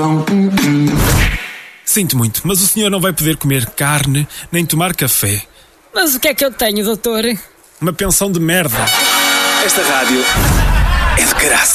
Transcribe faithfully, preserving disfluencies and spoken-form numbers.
Sinto muito, mas o senhor não vai poder comer carne nem tomar café. Mas o que é que eu tenho, doutor? Uma pensão de merda. Esta rádio é de graça.